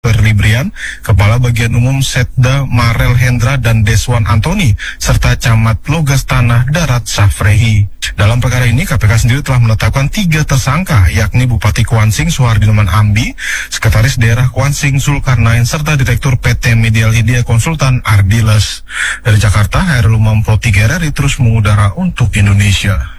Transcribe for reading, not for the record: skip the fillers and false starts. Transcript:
Librian, Kepala Bagian Umum Setda Marel Hendra dan Deswan Antoni, serta Camat Logas Tanah Darat Safrehi. Dalam perkara ini, KPK sendiri telah menetapkan 3 tersangka, yakni Bupati Kuansing Suhardinuman Ambi, Sekretaris Daerah Kuansing Zulkarnain, serta Direktur PT Medial Idea Konsultan Ardiles. Dari Jakarta, Hairul Umam Pro 3 RRI terus mengudara untuk Indonesia.